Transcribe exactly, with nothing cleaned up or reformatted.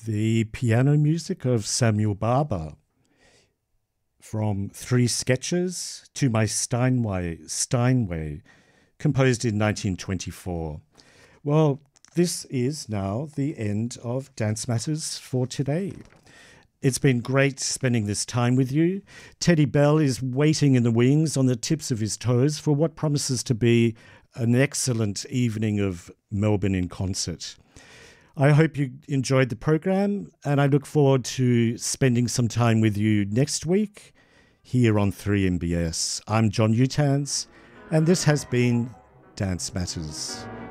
the piano music of Samuel Barber from Three Sketches to My Steinway, Steinway, composed in nineteen twenty-four. Well, this is now the end of Dance Matters for today. It's been great spending this time with you. Teddy Bell is waiting in the wings on the tips of his toes for what promises to be an excellent evening of Melbourne in concert. I hope you enjoyed the program, and I look forward to spending some time with you next week here on three M B S. I'm John Utans, and this has been Dance Matters.